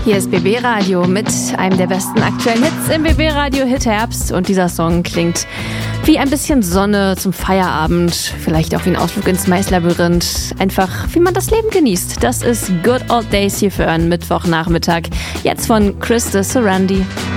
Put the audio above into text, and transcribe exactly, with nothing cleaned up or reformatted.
Hier ist B B Radio mit einem der besten aktuellen Hits im B B Radio Hit Herbst. Und dieser Song klingt wie ein bisschen Sonne zum Feierabend, vielleicht auch wie ein Ausflug ins Maislabyrinth. Einfach, wie man das Leben genießt. Das ist Good Old Days hier für einen Mittwochnachmittag. Jetzt von Chris de Sarandi.